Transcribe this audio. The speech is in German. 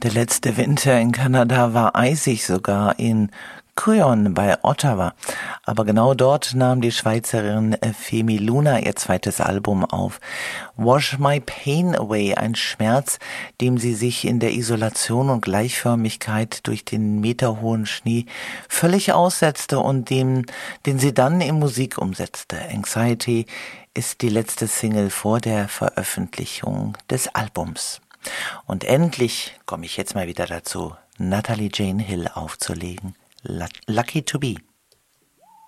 Der letzte Winter in Kanada war eisig, sogar in Cryon bei Ottawa. Aber genau dort nahm die Schweizerin Femi Luna ihr zweites Album auf. Wash My Pain Away, ein Schmerz, dem sie sich in der Isolation und Gleichförmigkeit durch den meterhohen Schnee völlig aussetzte und den sie dann in Musik umsetzte. Anxiety ist die letzte Single vor der Veröffentlichung des Albums. Und endlich komme ich jetzt mal wieder dazu, Natalie Jane Hill aufzulegen. Lucky to be.